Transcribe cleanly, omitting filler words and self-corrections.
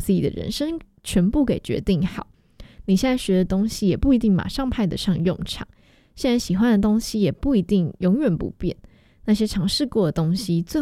自己的人生全部给决定好。你现在学的东西也不一定马上派得上用场，现在喜欢的东西也不一定永远不变，那些尝试过的东西最